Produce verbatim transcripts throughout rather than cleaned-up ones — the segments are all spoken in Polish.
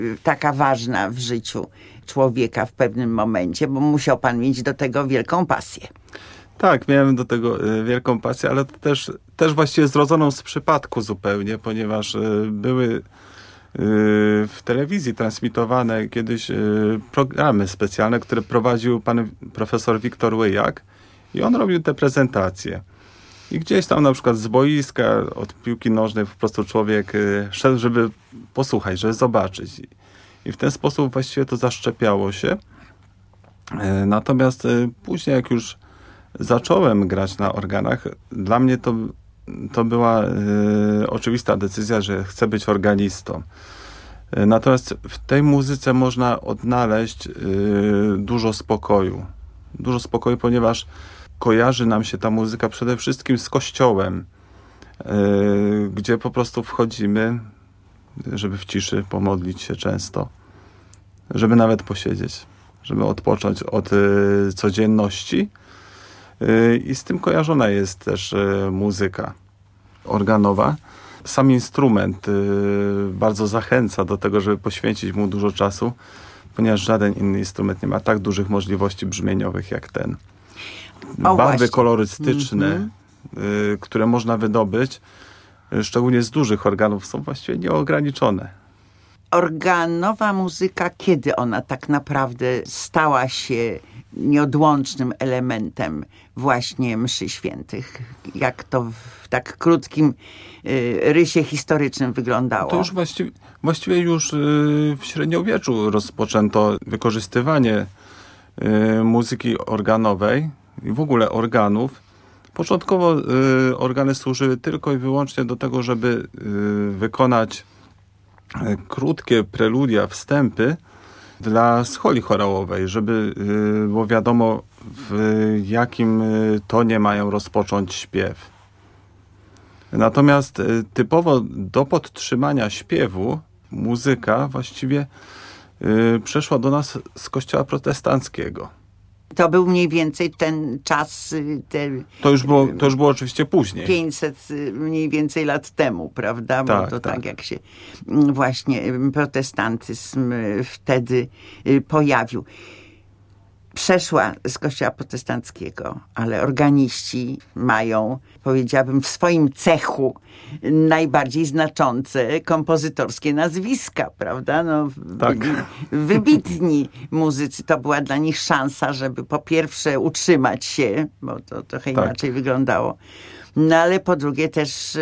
taka ważna w życiu człowieka w pewnym momencie, bo musiał pan mieć do tego wielką pasję. Tak, miałem do tego wielką pasję, ale to też, też właściwie zrodzoną z przypadku zupełnie, ponieważ były w telewizji transmitowane kiedyś programy specjalne, które prowadził pan profesor Wiktor Łyjak i on robił te prezentacje. I gdzieś tam na przykład z boiska od piłki nożnej po prostu człowiek szedł, żeby posłuchać, żeby zobaczyć. I w ten sposób właściwie to zaszczepiało się. Natomiast później jak już zacząłem grać na organach, dla mnie to, to była y, oczywista decyzja, że chcę być organistą. Y, natomiast w tej muzyce można odnaleźć y, dużo spokoju. Dużo spokoju, ponieważ kojarzy nam się ta muzyka przede wszystkim z kościołem, y, gdzie po prostu wchodzimy, żeby w ciszy pomodlić się często, żeby nawet posiedzieć, żeby odpocząć od y, codzienności. I z tym kojarzona jest też muzyka organowa. Sam instrument bardzo zachęca do tego, żeby poświęcić mu dużo czasu, ponieważ żaden inny instrument nie ma tak dużych możliwości brzmieniowych jak ten. O, Barwy właśnie. kolorystyczne, mm-hmm. które można wydobyć, szczególnie z dużych organów, są właściwie nieograniczone. Organowa muzyka, kiedy ona tak naprawdę stała się nieodłącznym elementem właśnie mszy świętych? Jak to w tak krótkim y, rysie historycznym wyglądało? To już właściwie, właściwie już y, w średniowieczu rozpoczęto wykorzystywanie y, muzyki organowej i w ogóle organów. Początkowo y, organy służyły tylko i wyłącznie do tego, żeby y, wykonać y, krótkie preludia, wstępy dla scholi chorałowej, żeby y, było wiadomo, w jakim y, tonie mają rozpocząć śpiew. Natomiast y, typowo do podtrzymania śpiewu muzyka właściwie y, przeszła do nas z kościoła protestanckiego. To był mniej więcej ten czas... Te, to, już było, to już było oczywiście później. pięćset mniej więcej lat temu, prawda? Bo tak, to tak. tak jak się właśnie protestantyzm wtedy pojawił. Przeszła z kościoła protestanckiego, ale organiści mają, powiedziałabym, w swoim cechu najbardziej znaczące kompozytorskie nazwiska, prawda? No, tak. Wybitni muzycy. To była dla nich szansa, żeby po pierwsze utrzymać się, bo to trochę tak. inaczej wyglądało, no ale po drugie też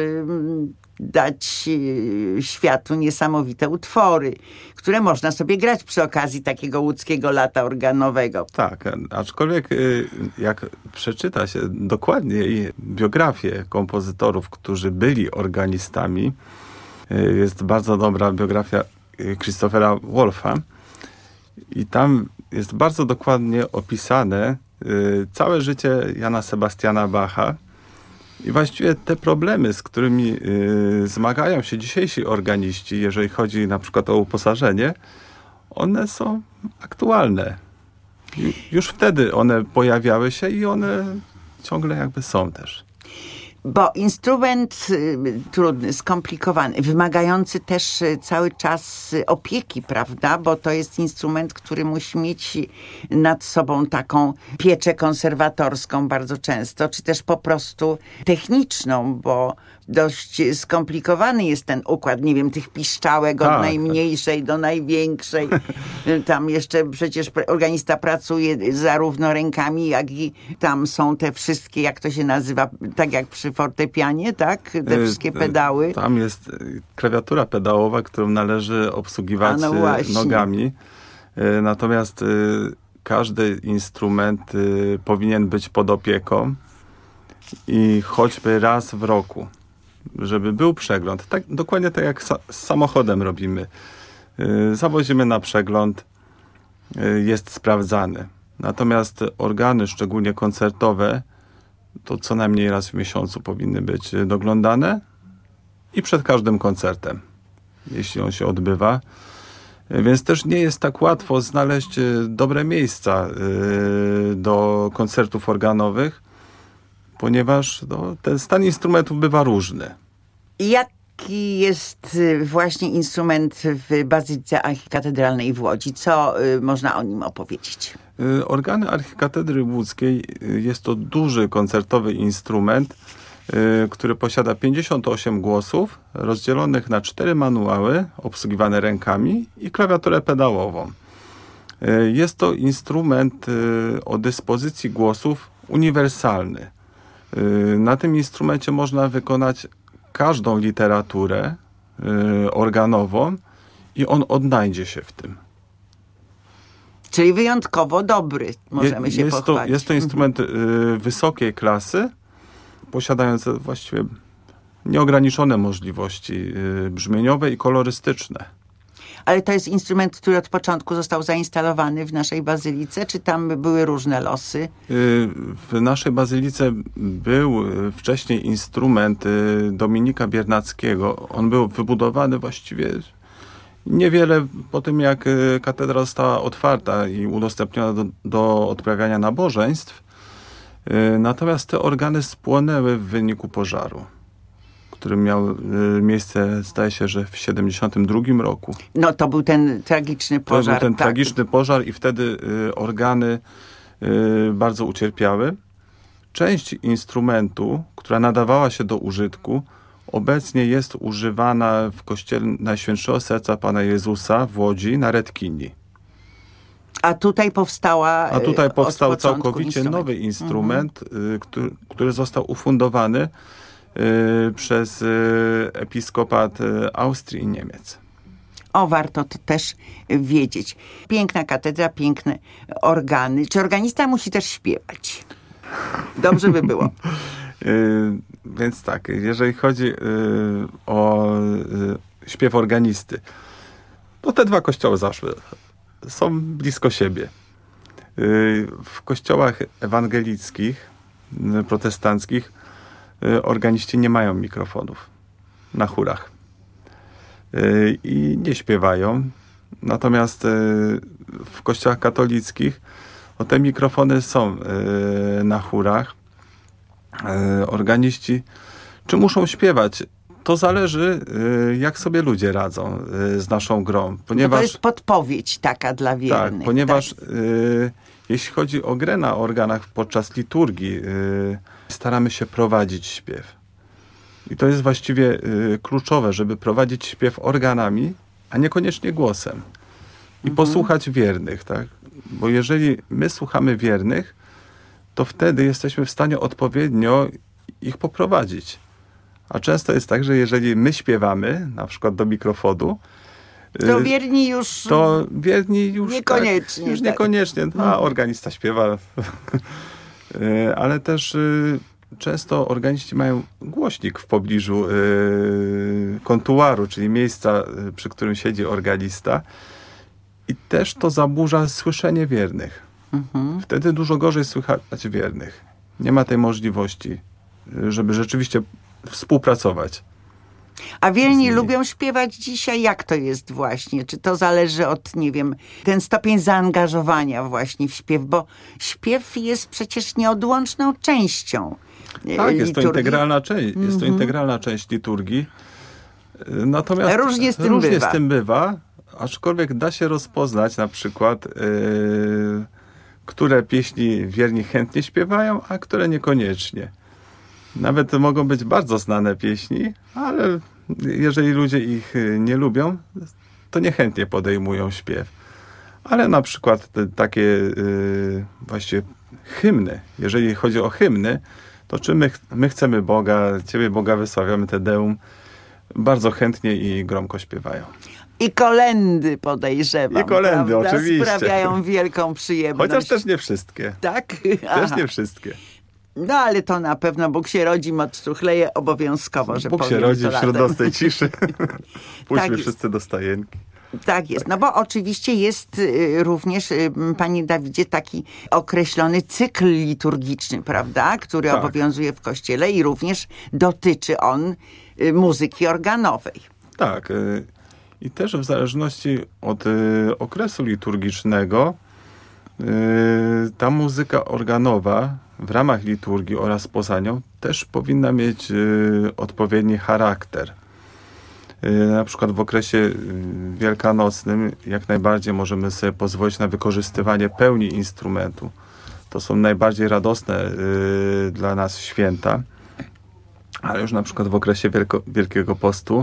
dać światu niesamowite utwory, które można sobie grać przy okazji takiego łódzkiego lata organowego. Tak, aczkolwiek jak przeczyta się dokładnie biografię kompozytorów, którzy byli organistami, jest bardzo dobra biografia Christophera Wolfa i tam jest bardzo dokładnie opisane całe życie Jana Sebastiana Bacha. I właściwie te problemy, z którymi y, zmagają się dzisiejsi organiści, jeżeli chodzi na przykład o uposażenie, one są aktualne. I już wtedy one pojawiały się i one ciągle jakby są też. Bo instrument y, trudny, skomplikowany, wymagający też y, cały czas y, opieki, prawda? Bo to jest instrument, który musi mieć nad sobą taką pieczę konserwatorską bardzo często, czy też po prostu techniczną, bo dość skomplikowany jest ten układ, nie wiem, tych piszczałek tak, od najmniejszej tak. do największej. Tam jeszcze przecież organista pracuje zarówno rękami, jak i tam są te wszystkie, jak to się nazywa, tak jak przy fortepianie, tak? Te wszystkie pedały. Tam jest klawiatura pedałowa, którą należy obsługiwać no nogami. Natomiast każdy instrument powinien być pod opieką i choćby raz w roku, żeby był przegląd. Tak, dokładnie tak jak sa- z samochodem robimy. Zawozimy na przegląd, jest sprawdzany. Natomiast organy, szczególnie koncertowe, to co najmniej raz w miesiącu powinny być doglądane i przed każdym koncertem, jeśli on się odbywa. Więc też nie jest tak łatwo znaleźć dobre miejsca do koncertów organowych, ponieważ no, ten stan instrumentów bywa różny. I jak jaki jest właśnie instrument w Bazylice Archikatedralnej w Łodzi? Co można o nim opowiedzieć? Organy Archikatedry Łódzkiej jest to duży koncertowy instrument, który posiada pięćdziesiąt osiem głosów, rozdzielonych na cztery manuały, obsługiwane rękami i klawiaturę pedałową. Jest to instrument o dyspozycji głosów uniwersalny. Na tym instrumencie można wykonać każdą literaturę organową i on odnajdzie się w tym. Czyli wyjątkowo dobry, możemy Je, się jest pochwalić. To, jest to instrument mhm. wysokiej klasy, posiadający właściwie nieograniczone możliwości brzmieniowe i kolorystyczne. Ale to jest instrument, który od początku został zainstalowany w naszej bazylice, czy tam były różne losy? W naszej bazylice był wcześniej instrument Dominika Biernackiego. On był wybudowany właściwie niewiele po tym, jak katedra została otwarta i udostępniona do, do odprawiania nabożeństw. Natomiast te organy spłonęły w wyniku pożaru, który miał miejsce, zdaje się, że w siedemdziesiątym drugim roku. No to był ten tragiczny pożar. To był ten tak. tragiczny pożar i wtedy organy bardzo ucierpiały. Część instrumentu, która nadawała się do użytku, obecnie jest używana w kościele Najświętszego Serca Pana Jezusa w Łodzi na Redkini. A tutaj powstała A tutaj powstał całkowicie instrument. nowy instrument, mhm. który, który został ufundowany y, przez y, episkopat y, Austrii i Niemiec. O, warto to też wiedzieć. Piękna katedra, piękne organy. Czy organista musi też śpiewać? Dobrze by było. y, więc tak, jeżeli chodzi y, o y, śpiew organisty, to te dwa kościoły zaszły. Są blisko siebie. W kościołach ewangelickich, protestanckich organiści nie mają mikrofonów na chórach i nie śpiewają. Natomiast w kościołach katolickich no, te mikrofony są na chórach. Organiści czy muszą śpiewać? To zależy, jak sobie ludzie radzą z naszą grą. Ponieważ, no to jest podpowiedź taka dla wiernych. Tak, ponieważ tak. Y, jeśli chodzi o grę na organach podczas liturgii, y, staramy się prowadzić śpiew. I to jest właściwie y, kluczowe, żeby prowadzić śpiew organami, a niekoniecznie głosem. I mhm. posłuchać wiernych, tak? Bo jeżeli my słuchamy wiernych, to wtedy jesteśmy w stanie odpowiednio ich poprowadzić. A często jest tak, że jeżeli my śpiewamy, na przykład do mikrofonu, to wierni już... To wierni już... Niekoniecznie. Tak, już tak. niekoniecznie. A organista śpiewa. Ale też często organiści mają głośnik w pobliżu kontuaru, czyli miejsca, przy którym siedzi organista. I też to zaburza słyszenie wiernych. Mhm. Wtedy dużo gorzej słychać wiernych. Nie ma tej możliwości, żeby rzeczywiście współpracować. A wierni lubią śpiewać dzisiaj? Jak to jest właśnie? Czy to zależy od, nie wiem, ten stopień zaangażowania właśnie w śpiew? Bo śpiew jest przecież nieodłączną częścią Tak, jest liturgii. to integralna część, mm-hmm. jest to integralna część liturgii. Natomiast różnie z tym różnie bywa. Z tym bywa, aczkolwiek da się rozpoznać na przykład, yy, które pieśni wierni chętnie śpiewają, a które niekoniecznie. Nawet mogą być bardzo znane pieśni, ale jeżeli ludzie ich nie lubią, to niechętnie podejmują śpiew. Ale na przykład te, takie yy, właściwie hymny, jeżeli chodzi o hymny, to czy my, my chcemy Boga, Ciebie Boga wysławiamy, Te Deum, bardzo chętnie i gromko śpiewają. I kolędy podejrzewam. I kolędy, prawda? oczywiście. Sprawiają wielką przyjemność. Chociaż też nie wszystkie. Tak? Aha. Też nie wszystkie. No ale to na pewno Bóg się rodzi, moc struchleje obowiązkowo, że Bóg powiem się rodzi to wśród latem. nocnej ciszy. Pójdźmy Tak wszyscy do stajenki. Tak jest, no bo oczywiście jest y, również, y, panie Dawidzie, taki określony cykl liturgiczny, prawda, który tak. obowiązuje w Kościele i również dotyczy on y, muzyki organowej. Tak. Y, I też w zależności od y, okresu liturgicznego y, ta muzyka organowa w ramach liturgii oraz poza nią też powinna mieć y, odpowiedni charakter. Na przykład w okresie wielkanocnym jak najbardziej możemy sobie pozwolić na wykorzystywanie pełni instrumentu. To są najbardziej radosne y, dla nas święta. Ale już na przykład w okresie Wielko, Wielkiego Postu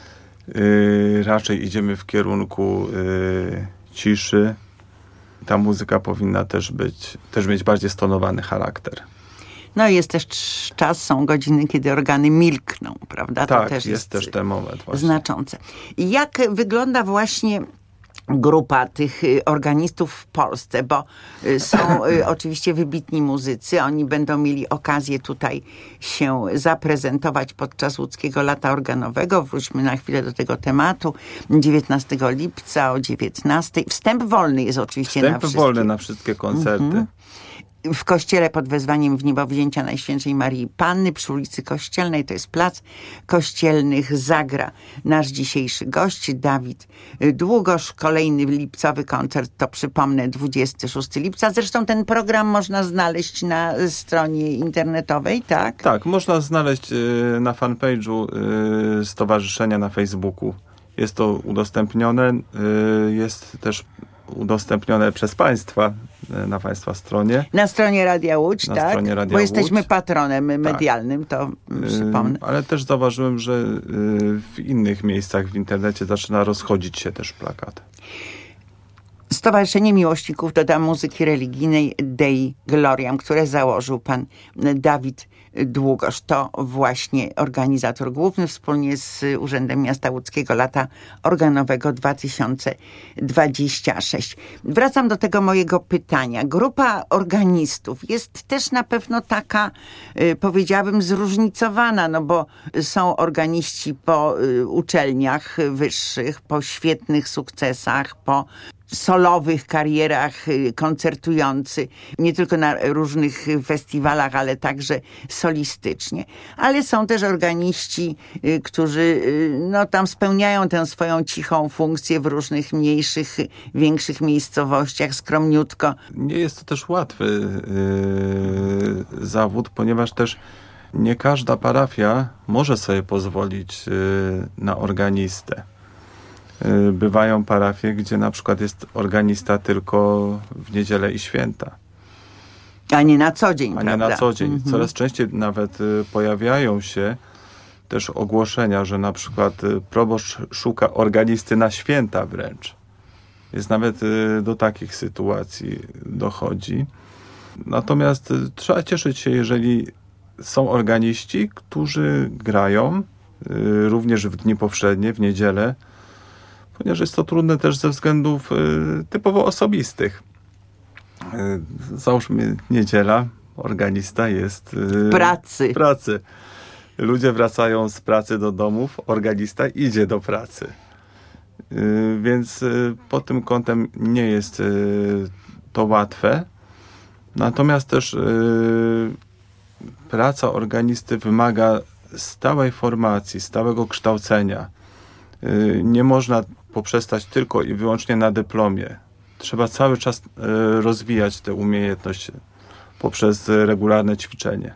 y, raczej idziemy w kierunku y, ciszy. Ta muzyka powinna też być, też mieć bardziej stonowany charakter. No i jest też czas, są godziny, kiedy organy milkną, prawda? Tak, to też jest, jest też ten moment właśnie. Znaczące. I jak wygląda właśnie grupa tych organistów w Polsce, bo są oczywiście wybitni muzycy, oni będą mieli okazję tutaj się zaprezentować podczas Łódzkiego Lata Organowego. Wróćmy na chwilę do tego tematu. dziewiętnastego lipca o dziewiętnastej. Wstęp wolny jest oczywiście Wstęp na wszystkie. Wstęp wolny na wszystkie koncerty. Mhm. W kościele pod wezwaniem w Niebowzięcia Najświętszej Marii Panny przy ulicy Kościelnej, to jest plac Kościelnych, zagra nasz dzisiejszy gość Dawid Długosz. Kolejny lipcowy koncert to, przypomnę, dwudziestego szóstego lipca. Zresztą ten program można znaleźć na stronie internetowej, tak? Tak, można znaleźć na fanpage'u stowarzyszenia na Facebooku. Jest to udostępnione, jest też udostępnione przez Państwa na Państwa stronie. Na stronie Radia Łódź, na tak? Stronie Radia Bo jesteśmy Łódź. patronem medialnym, tak. To przypomnę. Ale też zauważyłem, że w innych miejscach w internecie zaczyna rozchodzić się też plakat. Stowarzyszenie Miłośników do Muzyki Religijnej Dei Gloriam, które założył pan Dawid Długosz. To właśnie organizator główny wspólnie z Urzędem Miasta Łódzkiego Lata Organowego dwa tysiące dwudziestego szóstego. Wracam do tego mojego pytania. Grupa organistów jest też na pewno taka, powiedziałabym, zróżnicowana, no bo są organiści po uczelniach wyższych, po świetnych sukcesach, po solowych karierach, koncertujący nie tylko na różnych festiwalach, ale także solistycznie. Ale są też organiści, którzy no, tam spełniają tę swoją cichą funkcję w różnych mniejszych, większych miejscowościach, skromniutko. Nie jest to też łatwy yy, zawód, ponieważ też nie każda parafia może sobie pozwolić yy, na organistę. Bywają parafie, gdzie na przykład jest organista tylko w niedzielę i święta. A nie na co dzień, A prawda? nie na co dzień. Mhm. Coraz częściej nawet pojawiają się też ogłoszenia, że na przykład proboszcz szuka organisty na święta wręcz. Jest nawet do takich sytuacji dochodzi. Natomiast trzeba cieszyć się, jeżeli są organiści, którzy grają również w dni powszednie, w niedzielę, ponieważ jest to trudne też ze względów y, typowo osobistych. Y, załóżmy niedziela, organista jest y, w pracy. w pracy. Ludzie wracają z pracy do domów, organista idzie do pracy. Y, więc y, pod tym kątem nie jest y, to łatwe. Natomiast też y, praca organisty wymaga stałej formacji, stałego kształcenia. Y, nie można poprzestać tylko i wyłącznie na dyplomie. Trzeba cały czas y, rozwijać tę umiejętność poprzez regularne ćwiczenie.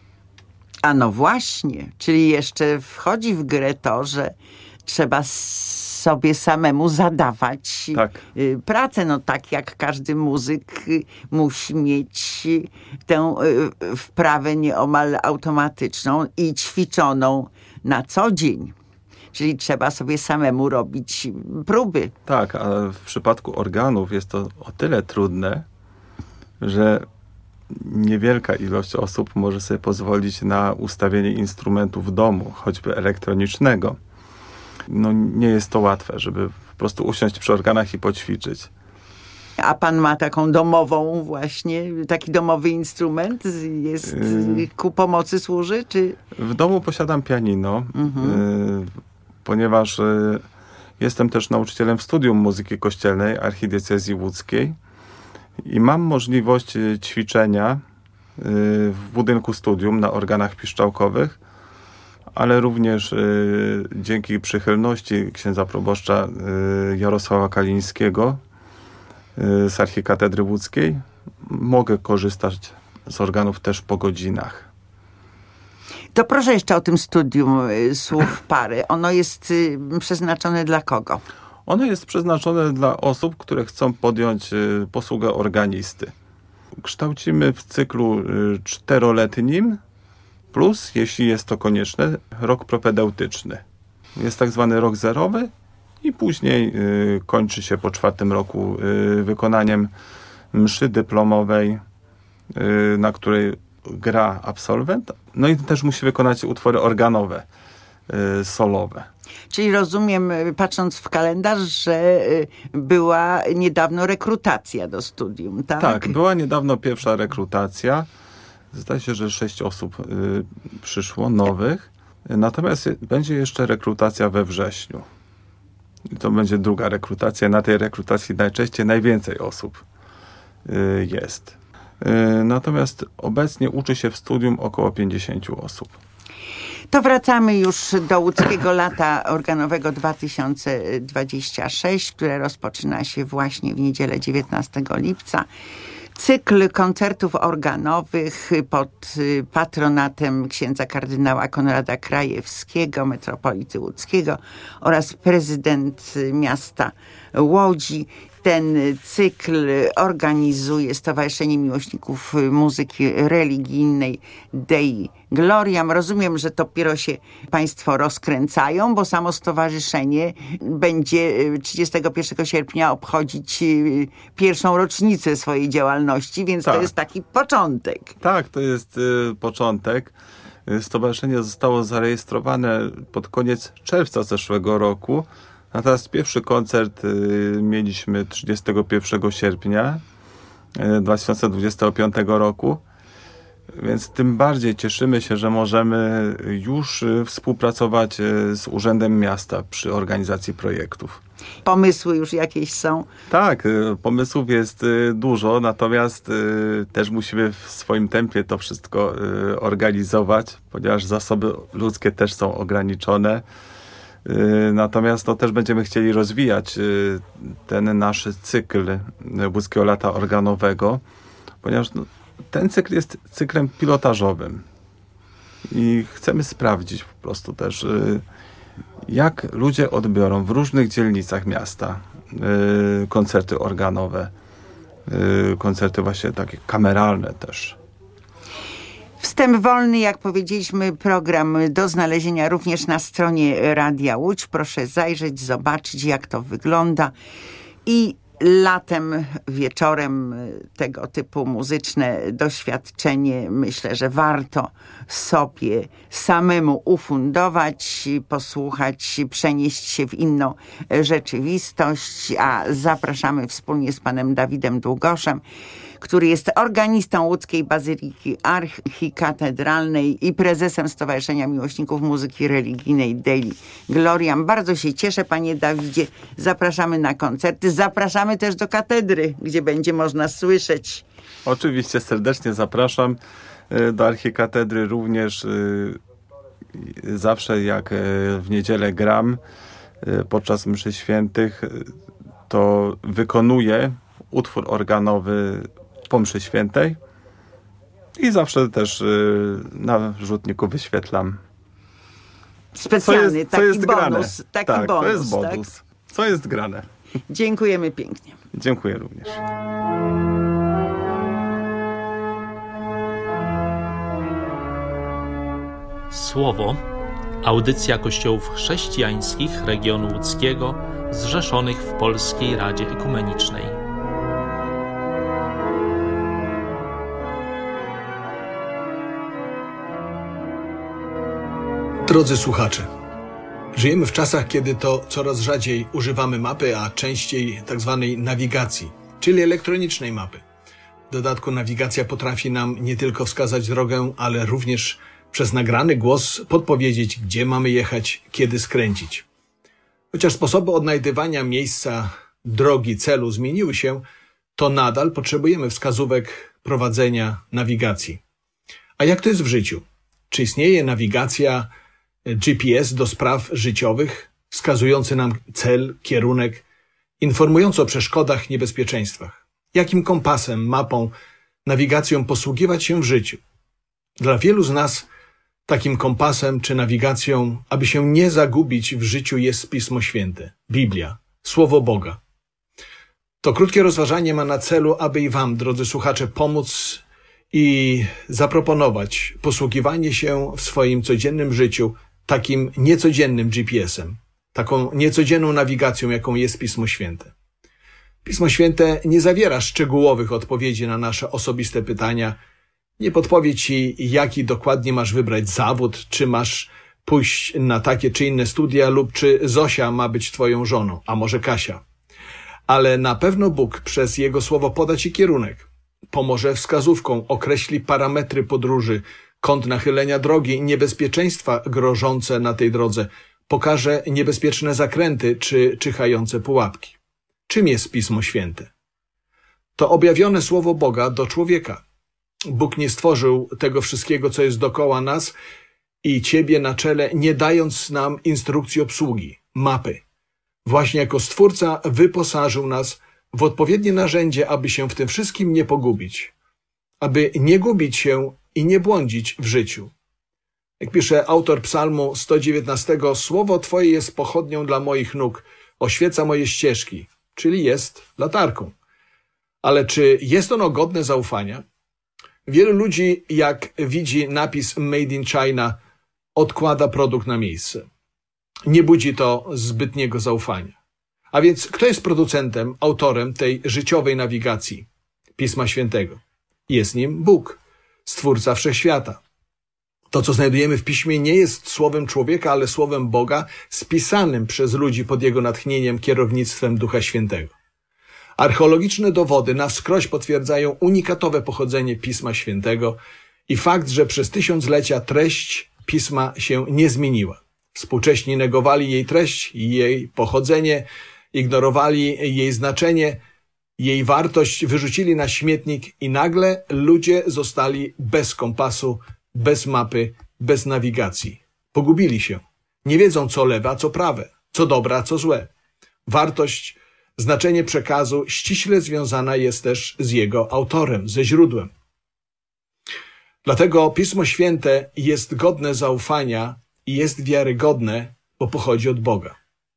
A no właśnie, czyli jeszcze wchodzi w grę to, że trzeba sobie samemu zadawać tak. y, pracę. No tak jak każdy muzyk y, musi mieć y, tę y, wprawę nieomal automatyczną i ćwiczoną na co dzień. Czyli trzeba sobie samemu robić próby. Tak, a w przypadku organów jest to o tyle trudne, że niewielka ilość osób może sobie pozwolić na ustawienie instrumentu w domu, choćby elektronicznego. No nie jest to łatwe, żeby po prostu usiąść przy organach i poćwiczyć. A pan ma taką domową właśnie, taki domowy instrument? Jest, yy. ku pomocy służy? Czy... W domu posiadam pianino, mhm. yy, ponieważ yy, jestem też nauczycielem w Studium Muzyki Kościelnej Archidiecezji Łódzkiej i mam możliwość ćwiczenia yy, w budynku studium na organach piszczałkowych, ale również yy, dzięki przychylności księdza proboszcza yy, Jarosława Kalińskiego yy, z Archikatedry Łódzkiej mogę korzystać z organów też po godzinach. To proszę jeszcze o tym studium słów pary. Ono jest przeznaczone dla kogo? Ono jest przeznaczone dla osób, które chcą podjąć posługę organisty. Kształcimy w cyklu czteroletnim plus, jeśli jest to konieczne, rok propedeutyczny. Jest tak zwany rok zerowy i później y, kończy się po czwartym roku y, wykonaniem mszy dyplomowej, y, na której gra absolwent. No i też musi wykonać utwory organowe, y, solowe. Czyli rozumiem, patrząc w kalendarz, że była niedawno rekrutacja do studium, tak? Tak, była niedawno pierwsza rekrutacja. Zdaje się, że sześć osób y, przyszło, nowych. Natomiast będzie jeszcze rekrutacja we wrześniu. I to będzie druga rekrutacja. Na tej rekrutacji najczęściej najwięcej osób y, jest. Y, natomiast obecnie uczy się w studium około pięćdziesiąt osób. To wracamy już do Łódzkiego Lata Organowego dwa tysiące dwudziestego szóstego, które rozpoczyna się właśnie w niedzielę dziewiętnastego lipca. Cykl koncertów organowych pod patronatem księdza kardynała Konrada Krajewskiego, metropolity łódzkiego oraz prezydent miasta Łodzi. Ten cykl organizuje Stowarzyszenie Miłośników Muzyki Religijnej Dei Gloriam. Rozumiem, że dopiero się państwo rozkręcają, bo samo stowarzyszenie będzie trzydziestego pierwszego sierpnia obchodzić pierwszą rocznicę swojej działalności, więc tak. To jest taki początek. Tak, to jest y, początek. Stowarzyszenie zostało zarejestrowane pod koniec czerwca zeszłego roku. Natomiast pierwszy koncert y, mieliśmy trzydziestego pierwszego sierpnia y, dwa tysiące dwudziestego piątego roku, więc tym bardziej cieszymy się, że możemy już y, współpracować y, z Urzędem Miasta przy organizacji projektów. Pomysły już jakieś są? Tak, y, pomysłów jest y, dużo, natomiast y, też musimy w swoim tempie to wszystko y, organizować, ponieważ zasoby ludzkie też są ograniczone. Natomiast no, też będziemy chcieli rozwijać ten nasz cykl Łódzkiego Lata Organowego, ponieważ no, ten cykl jest cyklem pilotażowym i chcemy sprawdzić po prostu też, jak ludzie odbiorą w różnych dzielnicach miasta koncerty organowe, koncerty właśnie takie kameralne też. Wstęp wolny, jak powiedzieliśmy, program do znalezienia również na stronie Radia Łódź. Proszę zajrzeć, zobaczyć, jak to wygląda. I latem, wieczorem tego typu muzyczne doświadczenie, myślę, że warto sobie samemu ufundować, posłuchać, przenieść się w inną rzeczywistość. A zapraszamy wspólnie z panem Dawidem Długoszem, który jest organistą Łódzkiej Bazyliki Archikatedralnej i prezesem Stowarzyszenia Miłośników Muzyki Religijnej Dei Gloriam. Bardzo się cieszę, panie Dawidzie. Zapraszamy na koncerty. Zapraszamy też do katedry, gdzie będzie można słyszeć. Oczywiście serdecznie zapraszam do Archikatedry również. Zawsze jak w niedzielę gram podczas mszy świętych, to wykonuję utwór organowy po mszy świętej i zawsze też y, na rzutniku wyświetlam. Specjalny, co jest, taki co jest bonus. Grane. Taki tak, bonus, to jest bonus. Tak? Co jest grane. Dziękujemy pięknie. Dziękuję również. Słowo. Audycja Kościołów chrześcijańskich regionu łódzkiego zrzeszonych w Polskiej Radzie Ekumenicznej. Drodzy słuchacze, żyjemy w czasach, kiedy to coraz rzadziej używamy mapy, a częściej tak zwanej nawigacji, czyli elektronicznej mapy. W dodatku nawigacja potrafi nam nie tylko wskazać drogę, ale również przez nagrany głos podpowiedzieć, gdzie mamy jechać, kiedy skręcić. Chociaż sposoby odnajdywania miejsca, drogi, celu zmieniły się, to nadal potrzebujemy wskazówek prowadzenia nawigacji. A jak to jest w życiu? Czy istnieje nawigacja G P S do spraw życiowych, wskazujący nam cel, kierunek, informujący o przeszkodach, niebezpieczeństwach? Jakim kompasem, mapą, nawigacją posługiwać się w życiu? Dla wielu z nas Takim kompasem czy nawigacją, aby się nie zagubić w życiu, jest Pismo Święte, Biblia, Słowo Boga. To krótkie rozważanie ma na celu, aby i wam, drodzy słuchacze, pomóc i zaproponować posługiwanie się w swoim codziennym życiu takim niecodziennym G P S em, taką niecodzienną nawigacją, jaką jest Pismo Święte. Pismo Święte nie zawiera szczegółowych odpowiedzi na nasze osobiste pytania, nie podpowie ci, jaki dokładnie masz wybrać zawód, czy masz pójść na takie czy inne studia, lub czy Zosia ma być twoją żoną, a może Kasia. Ale na pewno Bóg przez Jego Słowo poda ci kierunek, pomoże wskazówką, określi parametry podróży, kąt nachylenia drogi i niebezpieczeństwa grożące na tej drodze, pokaże niebezpieczne zakręty czy czyhające pułapki. Czym jest Pismo Święte? To objawione Słowo Boga do człowieka. Bóg nie stworzył tego wszystkiego, co jest dookoła nas i ciebie na czele, nie dając nam instrukcji obsługi, mapy. Właśnie jako Stwórca wyposażył nas w odpowiednie narzędzie, aby się w tym wszystkim nie pogubić, aby nie gubić się i nie błądzić w życiu. Jak pisze autor Psalmu sto dziewiętnastego, Słowo Twoje jest pochodnią dla moich nóg, oświeca moje ścieżki, czyli jest latarką. Ale czy jest ono godne zaufania? Wielu ludzi, jak widzi napis Made in China, odkłada produkt na miejsce. Nie budzi to zbytniego zaufania. A więc kto jest producentem, autorem tej życiowej nawigacji Pisma Świętego? Jest nim Bóg, Stwórca Wszechświata. To, co znajdujemy w Piśmie, nie jest słowem człowieka, ale słowem Boga, spisanym przez ludzi pod Jego natchnieniem, kierownictwem Ducha Świętego. Archeologiczne dowody na wskroś potwierdzają unikatowe pochodzenie Pisma Świętego i fakt, że przez tysiąclecia treść Pisma się nie zmieniła. Współcześni negowali jej treść, jej pochodzenie, ignorowali jej znaczenie, jej wartość, wyrzucili na śmietnik i nagle ludzie zostali bez kompasu, bez mapy, bez nawigacji. Pogubili się. Nie wiedzą, co lewe, a co prawe, co dobre, a co złe. Wartość, znaczenie przekazu ściśle związana jest też z jego autorem, ze źródłem. Dlatego Pismo Święte jest godne zaufania i jest wiarygodne, bo pochodzi od Boga.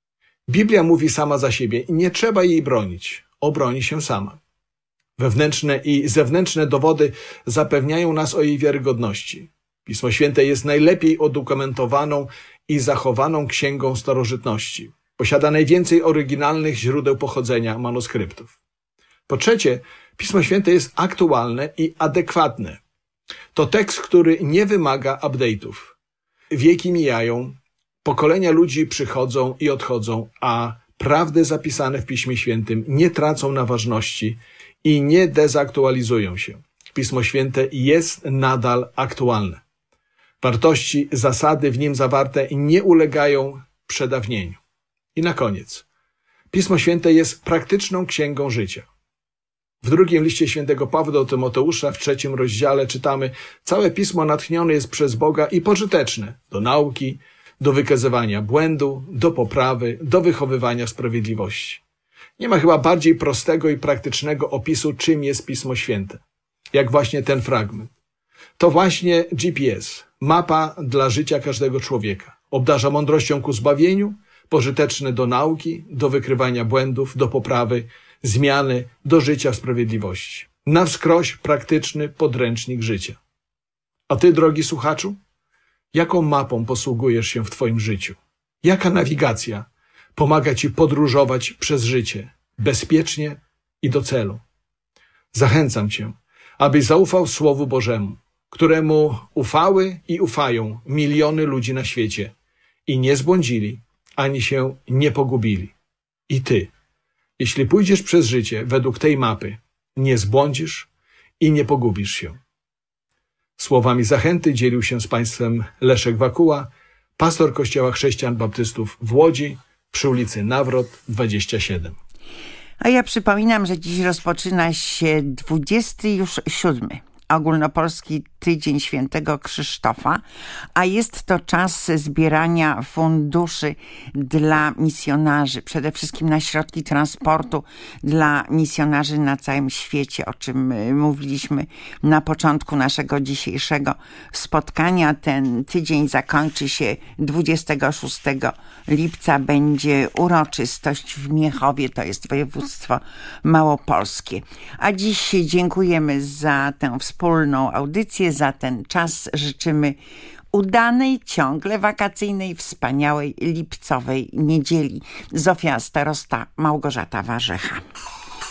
Biblia mówi sama za siebie i nie trzeba jej bronić. Obroni się sama. Wewnętrzne i zewnętrzne dowody zapewniają nas o jej wiarygodności. Pismo Święte jest najlepiej udokumentowaną i zachowaną księgą starożytności. Posiada najwięcej oryginalnych źródeł pochodzenia manuskryptów. Po trzecie, Pismo Święte jest aktualne i adekwatne. To tekst, który nie wymaga update'ów. Wieki mijają, pokolenia ludzi przychodzą i odchodzą, a prawdy zapisane w Piśmie Świętym nie tracą na ważności i nie dezaktualizują się. Pismo Święte jest nadal aktualne. Wartości, zasady w nim zawarte nie ulegają przedawnieniu. I na koniec. Pismo Święte jest praktyczną księgą życia. W drugim liście świętego Pawła do Tymoteusza w trzecim rozdziale czytamy: całe Pismo natchnione jest przez Boga i pożyteczne do nauki, do wykazywania błędu, do poprawy, do wychowywania sprawiedliwości. Nie ma chyba bardziej prostego i praktycznego opisu, czym jest Pismo Święte, jak właśnie ten fragment. To właśnie G P S, mapa dla życia każdego człowieka. Obdarza mądrością ku zbawieniu, pożyteczny do nauki, do wykrywania błędów, do poprawy, zmiany, do życia w sprawiedliwości. Na wskroś praktyczny podręcznik życia. A ty, drogi słuchaczu, jaką mapą posługujesz się w twoim życiu? Jaka nawigacja pomaga ci podróżować przez życie bezpiecznie i do celu? Zachęcam cię, abyś zaufał Słowu Bożemu, któremu ufały i ufają miliony ludzi na świecie i nie zbłądzili, ani się nie pogubili. I ty, jeśli pójdziesz przez życie według tej mapy, nie zbłądzisz i nie pogubisz się. Słowami zachęty dzielił się z Państwem Leszek Wakuła, pastor Kościoła Chrześcijan Baptystów w Łodzi przy ulicy Nawrot dwadzieścia siedem. A ja przypominam, że dziś rozpoczyna się dwudziesty już siódmy ogólnopolski Tydzień Świętego Krzysztofa, a jest to czas zbierania funduszy dla misjonarzy, przede wszystkim na środki transportu dla misjonarzy na całym świecie, o czym mówiliśmy na początku naszego dzisiejszego spotkania. Ten tydzień zakończy się dwudziestego szóstego lipca. Będzie uroczystość w Miechowie, to jest województwo małopolskie. A dziś dziękujemy za tę wspólną audycję, za ten czas. Życzymy udanej, ciągle wakacyjnej, wspaniałej lipcowej niedzieli. Zofia Starosta, Małgorzata Warzecha.